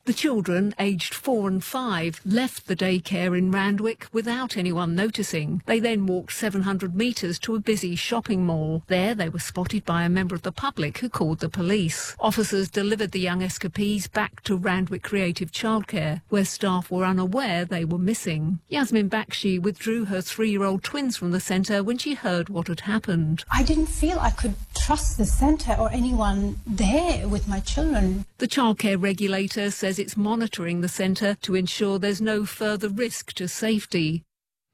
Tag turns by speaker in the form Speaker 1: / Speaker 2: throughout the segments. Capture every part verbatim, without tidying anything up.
Speaker 1: The children, aged four and five, left the daycare in Randwick without anyone noticing. They then walked seven hundred metres to a busy shopping mall. There they were spotted by a member of the public who called the police. Officers delivered the young escapees back to Randwick Creative Childcare, where staff were unaware they were missing. Yasmin Bakshi withdrew her three-year-old twins from the centre when she heard what had happened.
Speaker 2: I didn't feel I could trust the centre or anyone there with my children.
Speaker 1: The childcare regulator says it's monitoring the centre to ensure there's no further risk to safety.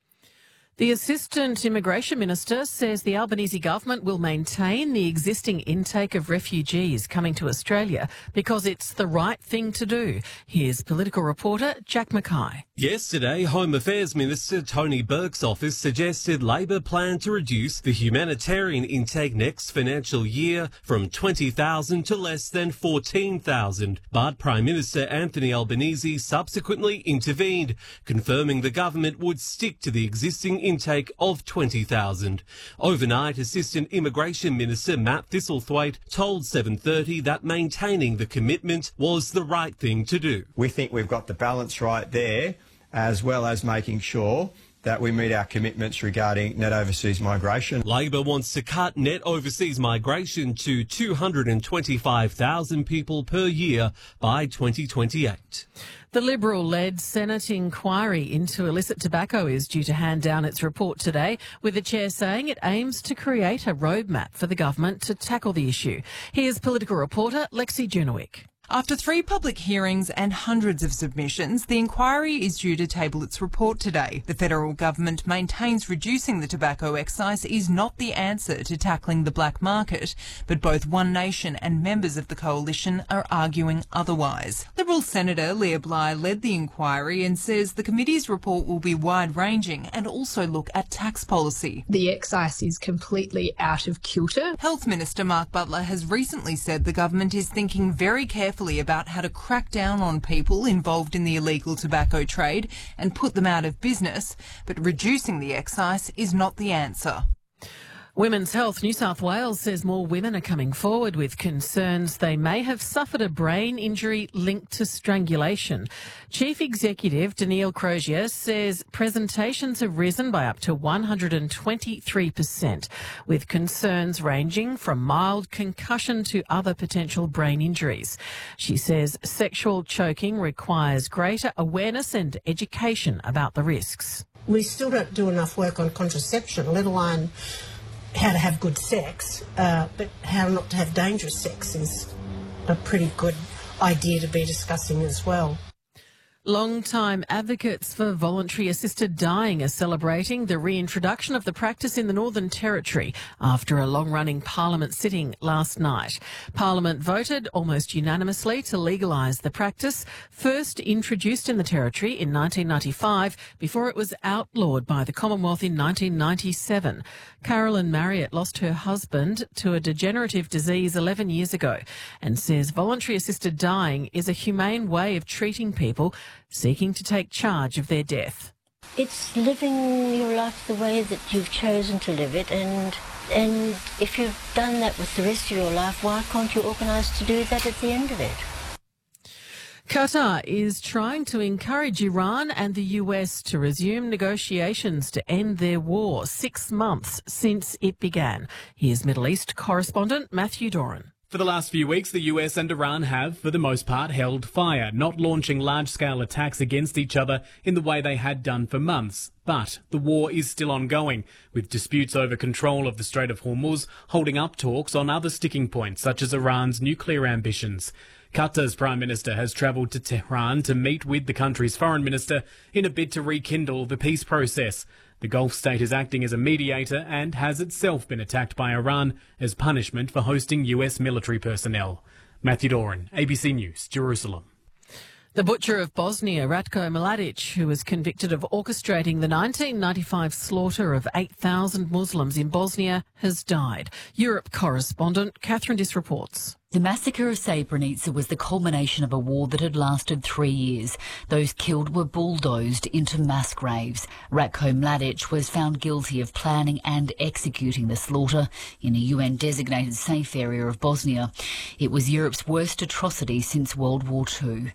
Speaker 3: The Assistant Immigration Minister says the Albanese government will maintain the existing intake of refugees coming to Australia because it's the right thing to do. Here's political reporter Jack Mackay.
Speaker 4: Yesterday, Home Affairs Minister Tony Burke's office suggested Labor plan to reduce the humanitarian intake next financial year from twenty thousand to less than fourteen thousand. But Prime Minister Anthony Albanese subsequently intervened, confirming the government would stick to the existing intake of twenty thousand. Overnight, Assistant Immigration Minister Matt Thistlethwaite told seven thirty that maintaining the commitment was the right thing to do.
Speaker 5: We think we've got the balance right there, as well as making sure that we meet our commitments regarding net overseas migration.
Speaker 4: Labor wants to cut net overseas migration to two hundred twenty-five thousand people per year by twenty twenty-eight.
Speaker 3: The Liberal-led Senate inquiry into illicit tobacco is due to hand down its report today, with the chair saying it aims to create a roadmap for the government to tackle the issue. Here's political reporter Lexi Junowick.
Speaker 6: After three public hearings and hundreds of submissions, the inquiry is due to table its report today. The federal government maintains reducing the tobacco excise is not the answer to tackling the black market, but both One Nation and members of the coalition are arguing otherwise. Liberal Senator Leah Bly led the inquiry and says the committee's report will be wide-ranging and also look at tax policy.
Speaker 7: The excise is completely out of kilter.
Speaker 6: Health Minister Mark Butler has recently said the government is thinking very carefully about how to crack down on people involved in the illegal tobacco trade and put them out of business, but reducing the excise is not the answer.
Speaker 3: Women's Health New South Wales says more women are coming forward with concerns they may have suffered a brain injury linked to strangulation. Chief Executive Danielle Crozier says presentations have risen by up to one hundred twenty-three percent, with concerns ranging from mild concussion to other potential brain injuries. She says sexual choking requires greater awareness and education about the risks.
Speaker 8: We still don't do enough work on contraception, let alone how to have good sex, uh, but how not to have dangerous sex is a pretty good idea to be discussing as well.
Speaker 3: Long-time advocates for voluntary assisted dying are celebrating the reintroduction of the practice in the Northern Territory after a long-running Parliament sitting last night. Parliament voted almost unanimously to legalise the practice, first introduced in the Territory in nineteen ninety-five before it was outlawed by the Commonwealth in nineteen ninety-seven. Carolyn Marriott lost her husband to a degenerative disease eleven years ago and says voluntary assisted dying is a humane way of treating people seeking to take charge of their death.
Speaker 9: It's living your life the way that you've chosen to live it, and and if you've done that with the rest of your life, why can't you organise to do that at the end of it?
Speaker 3: Qatar is trying to encourage Iran and the U S to resume negotiations to end their war six months since it began. Here's Middle East correspondent Matthew Doran.
Speaker 10: For the last few weeks, the U S and Iran have, for the most part, held fire, not launching large-scale attacks against each other in the way they had done for months. But the war is still ongoing, with disputes over control of the Strait of Hormuz holding up talks on other sticking points, such as Iran's nuclear ambitions. Qatar's Prime Minister has travelled to Tehran to meet with the country's Foreign Minister in a bid to rekindle the peace process. The Gulf state is acting as a mediator and has itself been attacked by Iran as punishment for hosting U S military personnel. Matthew Doran, A B C News, Jerusalem.
Speaker 3: The butcher of Bosnia, Ratko Mladic, who was convicted of orchestrating the nineteen ninety-five slaughter of eight thousand Muslims in Bosnia, has died. Europe correspondent Catherine Diss reports.
Speaker 11: The massacre of Srebrenica was the culmination of a war that had lasted three years. Those killed were bulldozed into mass graves. Ratko Mladic was found guilty of planning and executing the slaughter in a U N-designated safe area of Bosnia. It was Europe's worst atrocity since World War Two.